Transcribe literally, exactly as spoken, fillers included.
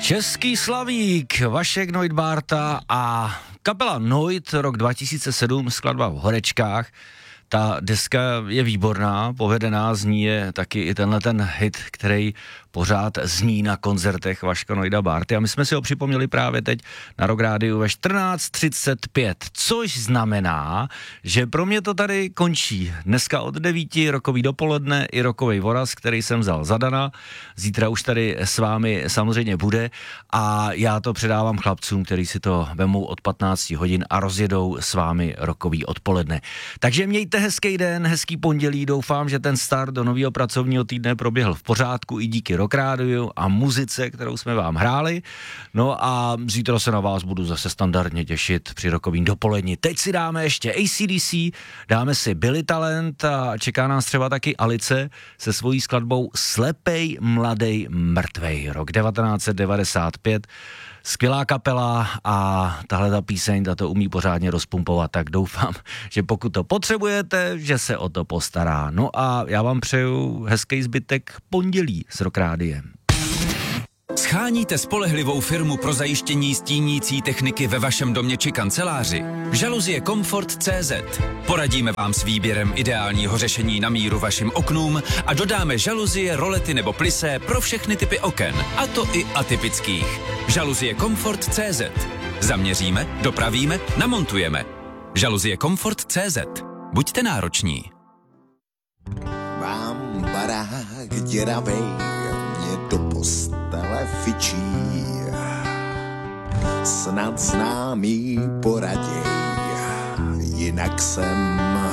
Český slavík, Vašek Neudbárta a kapela Noid, rok dva tisíce sedm, skladba v Horečkách. Ta deska je výborná, povedená, z ní je taky i tenhle ten hit, který pořád zní na koncertech Vaška Noida Bárty. A my jsme si ho připomněli právě teď na Rock Rádiu ve čtrnáct třicet pět, což znamená, že pro mě to tady končí. Dneska od devíti rokový dopoledne i rokový voraz, který jsem vzal zadana. Zítra už tady s vámi samozřejmě bude a já to předávám chlapcům, kteří si to vemou od patnácti hodin a rozjedou s vámi rokový odpoledne. Takže mějte hezký den, hezký pondělí, doufám, že ten start do nového pracovního týdne proběhl v pořádku i díky Rock Rádiu a muzice, kterou jsme vám hráli. No a zítra se na vás budu zase standardně těšit při rokovým dopoledni. Teď si dáme ještě A C D C, dáme si Billy Talent a čeká nás třeba taky Alice se svojí skladbou Slepej mladej mrtvej, rok devatenáct set devadesát pět. Skvělá kapela a tahle ta píseň, ta to umí pořádně rozpumpovat, tak doufám, že pokud to potřebujete, že se o to postará. No a já vám přeju hezký zbytek pondělí s Rock Rádiem. Sháníte spolehlivou firmu pro zajištění stínící techniky ve vašem domě či kanceláři? Žaluzie Comfort tečka cé zet. Poradíme vám s výběrem ideálního řešení na míru vašim oknům a dodáme žaluzie, rolety nebo plisé pro všechny typy oken, a to i atypických. Žaluzie Comfort tečka cé zet. Zaměříme, dopravíme, namontujeme. Žaluzie Comfort tečka cé zet. Buďte nároční. Mám barák děravej, mě do postele fičí. Snad známý poraděj, jinak jsem